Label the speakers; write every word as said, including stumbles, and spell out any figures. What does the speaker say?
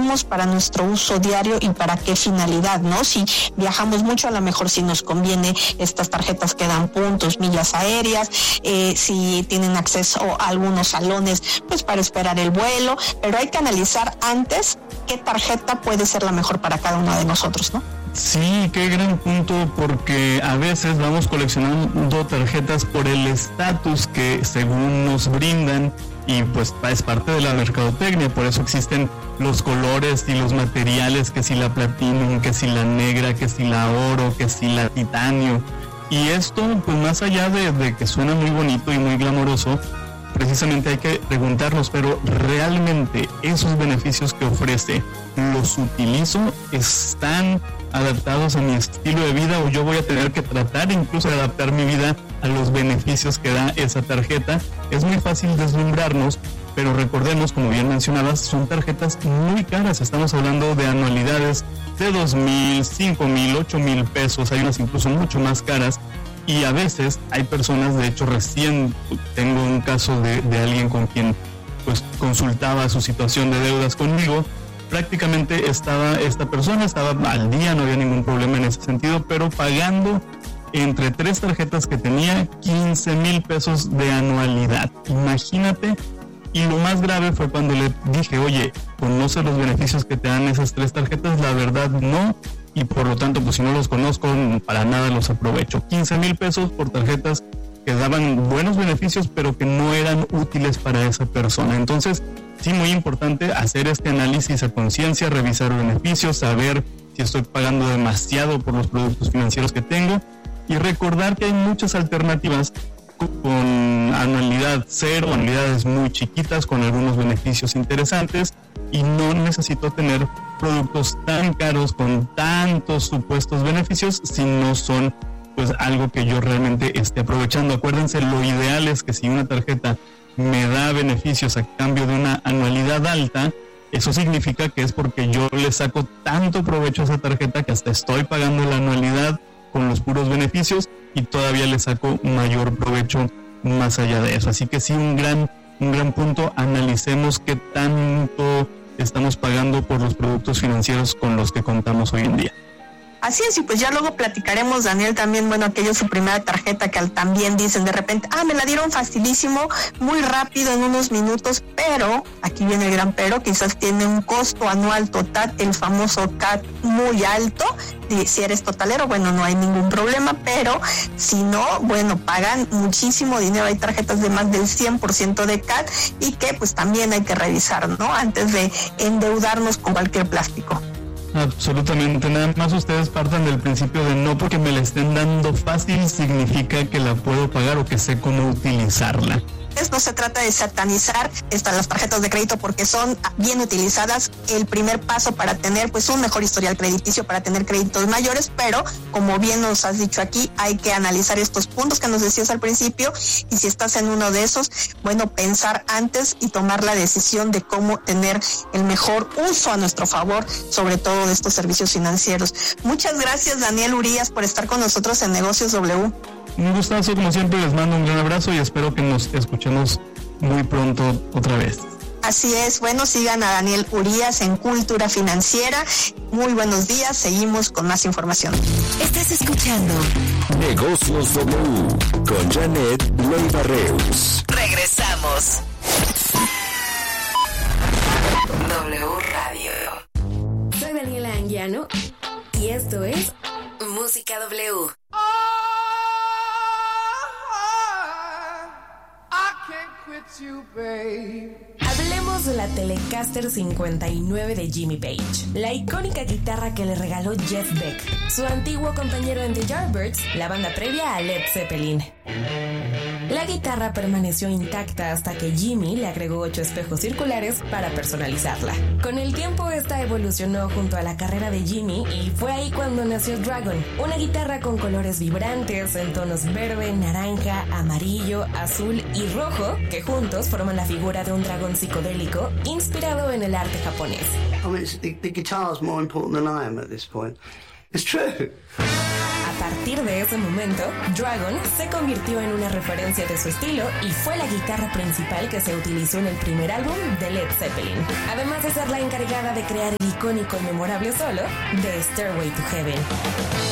Speaker 1: queremos para nuestro uso diario y para qué finalidad, ¿no? Si viajamos mucho, a lo mejor sí nos conviene estas tarjetas que dan puntos, millas aéreas, eh, si tienen acceso a algunos salones, pues para esperar el vuelo, pero hay que analizar antes qué tarjeta puede ser la mejor para cada uno de nosotros, ¿no?
Speaker 2: Sí, qué gran punto, porque a veces vamos coleccionando tarjetas por el estatus que según nos brindan, y pues es parte de la mercadotecnia. Por eso existen los colores y los materiales, que si la platinum, que si la negra, que si la oro, que si la titanio. Y esto, pues más allá de, de que suena muy bonito y muy glamoroso, precisamente hay que preguntarnos, pero ¿realmente esos beneficios que ofrece los utilizo? ¿Están adaptados a mi estilo de vida, o yo voy a tener que tratar incluso de adaptar mi vida a los beneficios que da esa tarjeta? Es muy fácil deslumbrarnos, pero recordemos, como bien mencionabas, son tarjetas muy caras. Estamos hablando de anualidades de dos mil, cinco mil, ocho mil pesos, hay unas incluso mucho más caras. Y a veces hay personas, de hecho recién tengo un caso de, de alguien con quien pues consultaba su situación de deudas conmigo. Prácticamente estaba esta persona, estaba al día, no había ningún problema en ese sentido, pero pagando entre tres tarjetas que tenía quince mil pesos de anualidad. Imagínate. Y lo más grave fue cuando le dije, oye, ¿conoces los beneficios que te dan esas tres tarjetas? La verdad no, y por lo tanto, pues si no los conozco, para nada los aprovecho. quince mil pesos por tarjetas que daban buenos beneficios, pero que no eran útiles para esa persona. Entonces, sí, muy importante hacer este análisis a conciencia, revisar beneficios, saber si estoy pagando demasiado por los productos financieros que tengo, y recordar que hay muchas alternativas con anualidad cero, anualidades muy chiquitas con algunos beneficios interesantes, y no necesito tener productos tan caros con tantos supuestos beneficios si no son pues algo que yo realmente esté aprovechando. Acuérdense, lo ideal es que si una tarjeta me da beneficios a cambio de una anualidad alta, eso significa que es porque yo le saco tanto provecho a esa tarjeta que hasta estoy pagando la anualidad con los puros beneficios y todavía le saco mayor provecho más allá de eso. Así que sí, un gran, un gran punto, analicemos qué tanto estamos pagando por los productos financieros con los que contamos hoy en día.
Speaker 1: Así es, y pues ya luego platicaremos, Daniel, también, bueno, aquello su primera tarjeta que también dicen de repente, ah, me la dieron facilísimo, muy rápido, en unos minutos, pero, aquí viene el gran pero, quizás tiene un costo anual total, el famoso C A T muy alto, y si eres totalero, bueno, no hay ningún problema, pero si no, bueno, pagan muchísimo dinero, hay tarjetas de más del cien por ciento de C A T, y que pues también hay que revisar, ¿no?, antes de endeudarnos con cualquier plástico.
Speaker 2: Absolutamente, nada más ustedes partan del principio de no porque me la estén dando fácil significa que la puedo pagar o que sé cómo utilizarla.
Speaker 1: No se trata de satanizar estas las tarjetas de crédito porque son bien utilizadas, el primer paso para tener pues un mejor historial crediticio, para tener créditos mayores, pero como bien nos has dicho aquí, hay que analizar estos puntos que nos decías al principio, y si estás en uno de esos, bueno, pensar antes y tomar la decisión de cómo tener el mejor uso a nuestro favor, sobre todo de estos servicios financieros. Muchas gracias, Daniel Urías, por estar con nosotros en Negocios W.
Speaker 2: Un gustazo, como siempre, les mando un gran abrazo y espero que nos escuchemos muy pronto otra vez.
Speaker 1: Así es, bueno, sigan a Daniel Urías en Cultura Financiera. Muy buenos días, seguimos con más información.
Speaker 3: Estás escuchando
Speaker 4: Negocios W con Janet Leiva Reus.
Speaker 3: Regresamos. W Radio. Soy Daniela Anguiano y esto es Música W.
Speaker 5: You, babe.
Speaker 3: Hablemos de la Telecaster cincuenta y nueve de Jimmy Page, la icónica guitarra que le regaló Jeff Beck, su antiguo compañero en The Yardbirds, la banda previa a Led Zeppelin. La guitarra permaneció intacta hasta que Jimmy le agregó ocho espejos circulares para personalizarla. Con el tiempo esta evolucionó junto a la carrera de Jimmy y fue ahí cuando nació Dragon, una guitarra con colores vibrantes en tonos verde, naranja, amarillo, azul y rojo que juntos forman la figura de un dragón psicodélico inspirado en el arte japonés.
Speaker 5: I mean, the, the guitar's more important than I am at this point. It's true.
Speaker 3: A partir de ese momento, Dragon se convirtió en una referencia de su estilo y fue la guitarra principal que se utilizó en el primer álbum de Led Zeppelin, además de ser la encargada de crear el icónico y memorable solo de Stairway to Heaven.